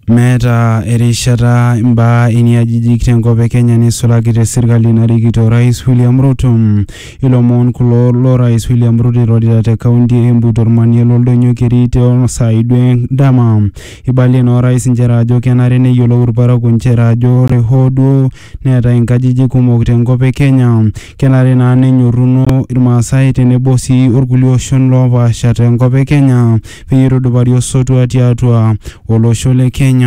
Meta erishata imba iniajiji kitengope Kenya nisulakite serikali narikito Rais William Ruto. Ilomon kulo lo Rais William Ruto rodita te kaunti Embu tormanie loldonyo kerite on saidwe dama. Ibali no Rais njera ajo kenare ne yolo urpara kunchera ajo rehodo neta inkajiji kumok kitengope Kenya. Kenare na nenyoruno irmaasai tenebo si orkulie oshon lopaasha tengope Kenya peyirodupari osotua tiatua olosho le Kenya.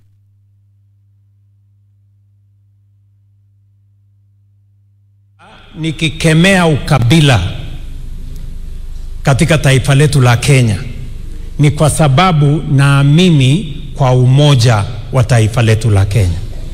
Nikikemea ukabila katika taifa letu la Kenya ni kwa sababu naamini kwa umoja wa taifa letu la Kenya,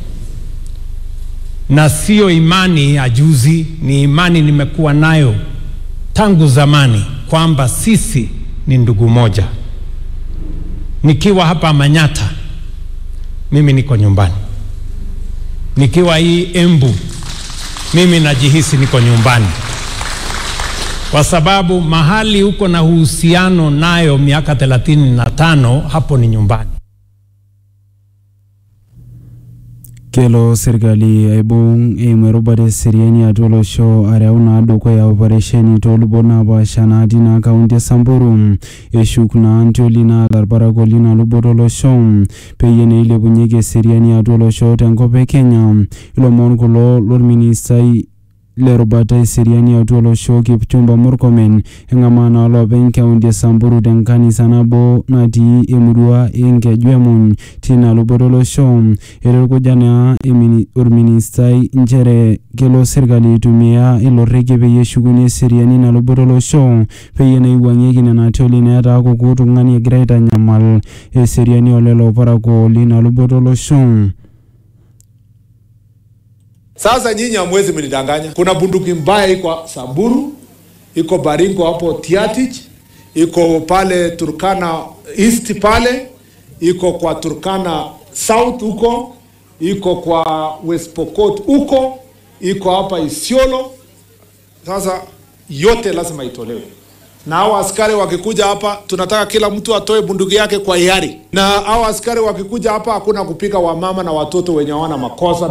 na sio imani ya juzi, ni imani nimekuwa nayo tangu zamani kwamba sisi ni ndugu moja. Nikiwa hapa Manyata mimi niko nyumbani, nikiwa hii Embu mimi najihisi niko nyumbani, kwa sababu mahali uko na uhusiano nayo miaka 35 hapo ni nyumbani. Kelo serikali aibung emerubare seriani atolosho areuna doko ya operation tolubona bashana dina kaunti Samburu eshukna antolina darbaragolina lubotolosho peyene ile bunyege seriani atolosho tengope Kenya. Ilomon kulo lord minister lerubata seriani atolosho Kipchumba Murkomen engamana loben kaunti Samburu denkani sanabo nati emurua engejwemon tina lubotolosho erokujana minister njere kelo serikali tumia ilorege peye shuguni seriani na lubotolosho peyene iwanyeki na tolina ata kukutu ngani egraita nyamal seriani olelo parako lina lubotolosho. Sasa nyinyi hamwezi mnidanganya. Kuna bunduki mbaya iko Samburu, iko Baringo hapo Tiatich, iko pale Turkana East pale, iko kwa Turkana South huko, iko kwa West Pokot huko, iko hapa Isiolo. Sasa yote lazima itolewe. Na hao askari wakikuja hapa tunataka kila mtu atoe bunduki yake kwa hiari. Na hao askari wakikuja hapa hakuna kupika wamama na watoto wenye hawana makosa.